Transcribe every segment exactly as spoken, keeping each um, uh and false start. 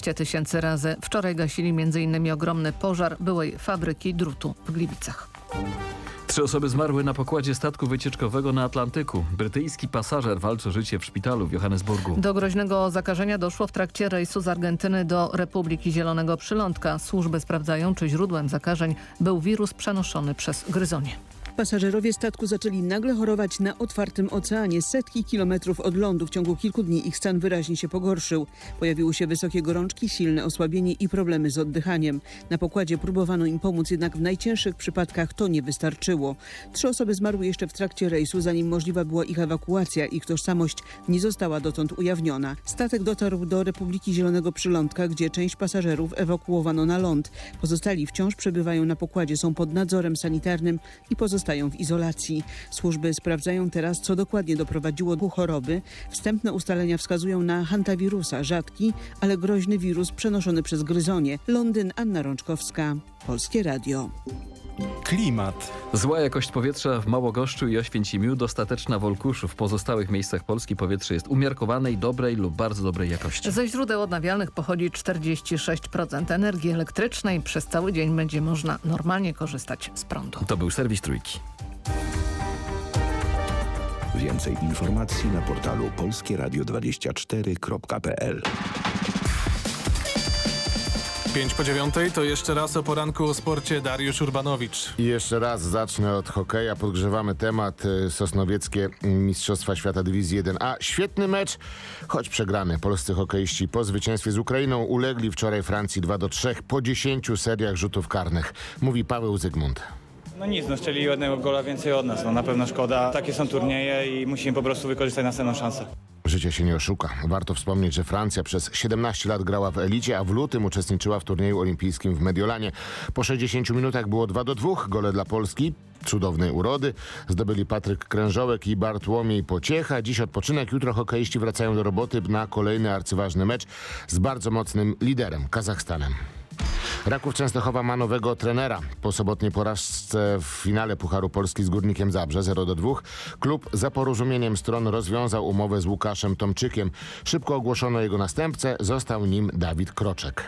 dwieście tysięcy razy. Wczoraj gasili między innymi ogromny pożar byłej fabryki drutu w Gliwicach. Trzy osoby zmarły na pokładzie statku wycieczkowego na Atlantyku. Brytyjski pasażer walczy o życie w szpitalu w Johannesburgu. Do groźnego zakażenia doszło w trakcie rejsu z Argentyny do Republiki Zielonego Przylądka. Służby sprawdzają, czy źródłem zakażeń był wirus przenoszony przez gryzonie. Pasażerowie statku zaczęli nagle chorować na otwartym oceanie. Setki kilometrów od lądu. W ciągu kilku dni ich stan wyraźnie się pogorszył. Pojawiły się wysokie gorączki, silne osłabienie i problemy z oddychaniem. Na pokładzie próbowano im pomóc, jednak w najcięższych przypadkach to nie wystarczyło. Trzy osoby zmarły jeszcze w trakcie rejsu, zanim możliwa była ich ewakuacja. Ich tożsamość nie została dotąd ujawniona. Statek dotarł do Republiki Zielonego Przylądka, gdzie część pasażerów ewakuowano na ląd. Pozostali wciąż przebywają na pokładzie, są pod nadzorem sanitarnym i pozostają w izolacji. Służby sprawdzają teraz, co dokładnie doprowadziło do choroby. Wstępne ustalenia wskazują na hantawirusa, rzadki, ale groźny wirus przenoszony przez gryzonie. Londyn, Anna Rączkowska, Polskie Radio. Klimat. Zła jakość powietrza w Małogoszczu i Oświęcimiu, dostateczna w Olkuszu. W pozostałych miejscach Polski powietrze jest umiarkowanej, dobrej lub bardzo dobrej jakości. Ze źródeł odnawialnych pochodzi czterdzieści sześć procent energii elektrycznej. Przez cały dzień będzie można normalnie korzystać z prądu. To był serwis Trójki. Więcej informacji na portalu polskie radio dwadzieścia cztery kropka p l. Pięć po dziewiątej to jeszcze raz o poranku o sporcie Dariusz Urbanowicz. I jeszcze raz zacznę od hokeja. Podgrzewamy temat sosnowieckie Mistrzostwa Świata Dywizji jeden A. Świetny mecz, choć przegrany. Polscy hokeiści po zwycięstwie z Ukrainą ulegli wczoraj Francji dwa do trzech po dziesięciu seriach rzutów karnych. Mówi Paweł Zygmunt. No nic, no strzeli jednego gola więcej od nas. No na pewno szkoda. Takie są turnieje i musimy po prostu wykorzystać następną szansę. Życie się nie oszuka. Warto wspomnieć, że Francja przez siedemnaście lat grała w elicie, a w lutym uczestniczyła w turnieju olimpijskim w Mediolanie. Po sześćdziesięciu minutach było dwa do dwóch. Gole dla Polski cudownej urody zdobyli Patryk Krężołek i Bartłomiej Pociecha. Dziś odpoczynek, jutro hokeiści wracają do roboty na kolejny arcyważny mecz z bardzo mocnym liderem, Kazachstanem. Raków Częstochowa ma nowego trenera. Po sobotniej porażce w finale Pucharu Polski z Górnikiem Zabrze zero do dwóch klub za porozumieniem stron rozwiązał umowę z Łukaszem Tomczykiem. Szybko ogłoszono jego następcę, został nim Dawid Kroczek.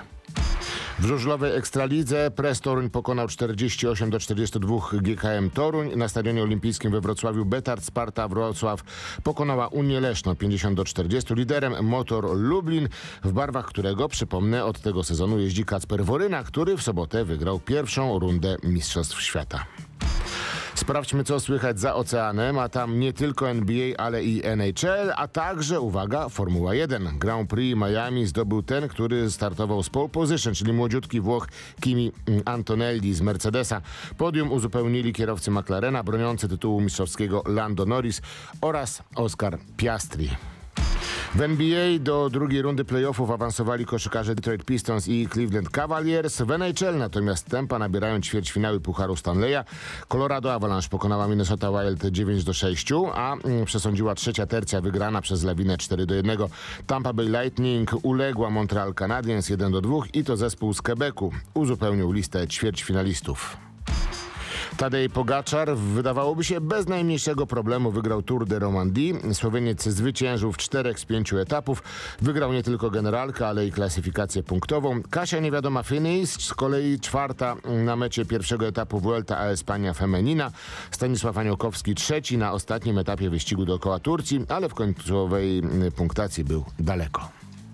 W żużlowej Ekstralidze Press Toruń pokonał czterdzieści osiem do czterdziestu dwóch G K M Toruń. Na Stadionie Olimpijskim we Wrocławiu Betard Sparta Wrocław pokonała Unię Leszno pięćdziesiąt do czterdziestu. Liderem Motor Lublin, w barwach którego, przypomnę, od tego sezonu jeździ Kacper Woryna, który w sobotę wygrał pierwszą rundę Mistrzostw Świata. Sprawdźmy, co słychać za oceanem, a tam nie tylko N B A, ale i N H L, a także, uwaga, Formuła jeden. Grand Prix Miami zdobył ten, który startował z pole position, czyli młodziutki Włoch Kimi Antonelli z Mercedesa. Podium uzupełnili kierowcy McLarena, broniący tytułu mistrzowskiego Lando Norris oraz Oscar Piastri. W N B A do drugiej rundy playoffów awansowali koszykarze Detroit Pistons i Cleveland Cavaliers. W N H L natomiast tempa nabierają ćwierćfinały Pucharu Stanleya. Colorado Avalanche pokonała Minnesota Wild dziewięć do sześciu, a mm, przesądziła trzecia tercja wygrana przez Lawinę cztery do jednego. Tampa Bay Lightning uległa Montreal Canadiens jeden do dwóch i to zespół z Quebecu uzupełnił listę ćwierćfinalistów. Tadej Pogaczar, wydawałoby się bez najmniejszego problemu, wygrał Tour de Romandie. Słoweniec zwyciężył w czterech z pięciu etapów. Wygrał nie tylko generalkę, ale i klasyfikację punktową. Kasia Niewiadoma Finis z kolei czwarta na mecie pierwszego etapu Vuelta a España Femenina. Stanisław Aniołkowski trzeci na ostatnim etapie wyścigu dookoła Turcji, ale w końcowej punktacji był daleko.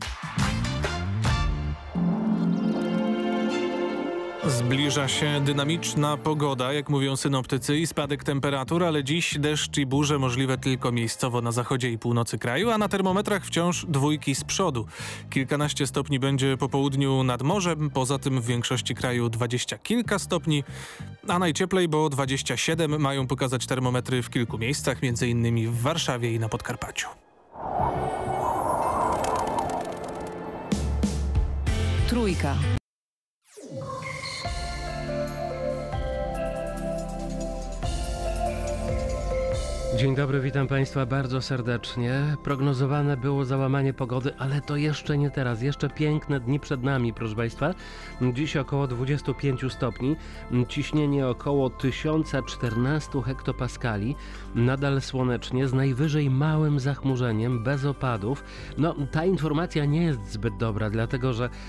Zbliża się dynamiczna pogoda, jak mówią synoptycy, i spadek temperatur, ale dziś deszcz i burze możliwe tylko miejscowo na zachodzie i północy kraju, a na termometrach wciąż dwójki z przodu. Kilkanaście stopni będzie po południu nad morzem, poza tym w większości kraju dwadzieścia kilka stopni, a najcieplej, bo dwadzieścia siedem mają pokazać termometry w kilku miejscach, między innymi w Warszawie i na Podkarpaciu. Trójka. Dzień dobry, witam Państwa bardzo serdecznie. Prognozowane było załamanie pogody, ale to jeszcze nie teraz. Jeszcze piękne dni przed nami, proszę Państwa. Dziś około dwadzieścia pięć stopni, ciśnienie około tysiąc czternaście hektopaskali, nadal słonecznie, z najwyżej małym zachmurzeniem, bez opadów. No, ta informacja nie jest zbyt dobra, dlatego że